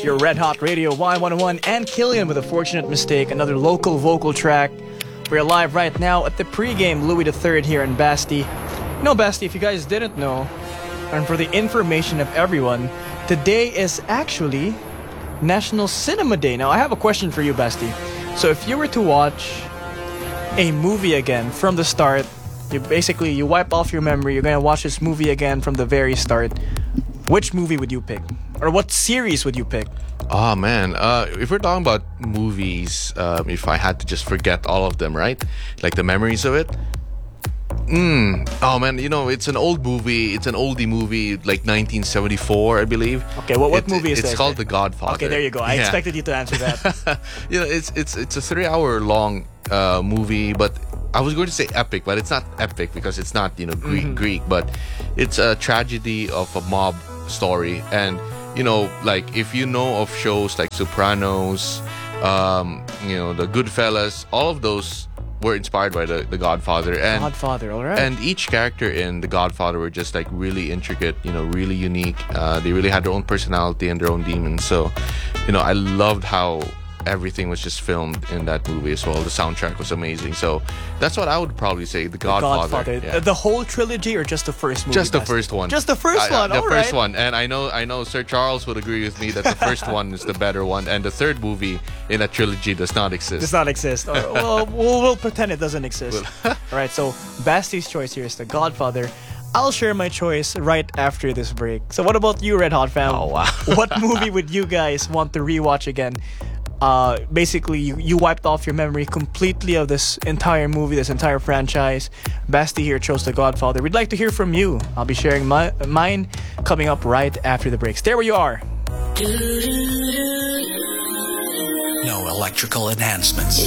your Red Hot Radio Y101, and Killian with A Fortunate Mistake, another local vocal track. We're live right now at the pregame Louis III here in Basti. Basti, if you guys didn't know, and for the information of everyone, today is actually National Cinema Day. Now, I have a question for you, Basti. So if you were to watch a movie again from the start, you wipe off your memory, you're going to watch this movie again from the very start, which movie would you pick? Or what series would you pick? Oh man, if we're talking about movies, if I had to just forget all of them, right? Like the memories of it. Oh man, it's an old movie. It's an oldie movie, like 1974, I believe. Okay, what movie is that? It's called The Godfather. Okay, there you go. I expected you to answer that. It's a 3-hour long movie, but I was going to say epic, but it's not epic because it's not Greek, but it's a tragedy of a mob story. And like if you know of shows like Sopranos, the Goodfellas, all of those were inspired by the Godfather. And Godfather, all right. And each character in The Godfather were just like really intricate, really unique. They really had their own personality and their own demons. So, I loved how everything was just filmed in that movie as well. The soundtrack was amazing. So that's what I would probably say. The Godfather. Yeah. The whole trilogy or just the first movie? Just the first one. Just the first one. The first one. And I know Sir Charles would agree with me that the first one is the better one, and the third movie in that trilogy does not exist. Does not exist. Well, we'll pretend it doesn't exist. All right. So Basti's choice here is The Godfather. I'll share my choice right after this break. So what about you, Red Hot fam? Oh wow. What movie would you guys want to rewatch again? Basically, you wiped off your memory completely of this entire movie, this entire franchise. Basti here chose The Godfather. We'd like to hear from you. I'll be sharing mine coming up right after the break. Stay where you are. No electrical enhancements.